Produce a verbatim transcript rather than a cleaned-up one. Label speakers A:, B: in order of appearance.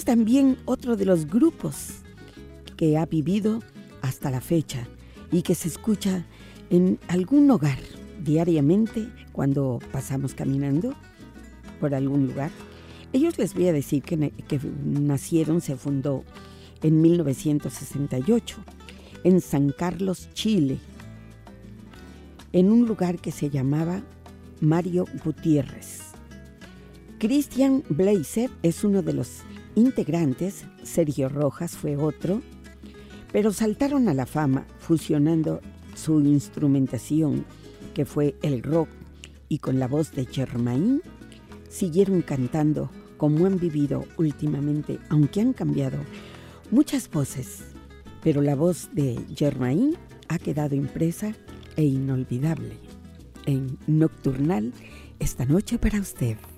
A: también otro de los grupos que ha vivido hasta la fecha y que se escucha en algún hogar diariamente cuando pasamos caminando por algún lugar. Ellos, les voy a decir que, que nacieron, se fundó en mil novecientos sesenta y ocho en San Carlos, Chile, en un lugar que se llamaba Mario Gutiérrez. Christian Blazer es uno de los integrantes, Sergio Rojas fue otro, pero saltaron a la fama fusionando su instrumentación, que fue el rock, y con la voz de Germain, siguieron cantando como han vivido últimamente, aunque han cambiado muchas voces, pero la voz de Germain ha quedado impresa e inolvidable en Nocturnal esta noche para usted.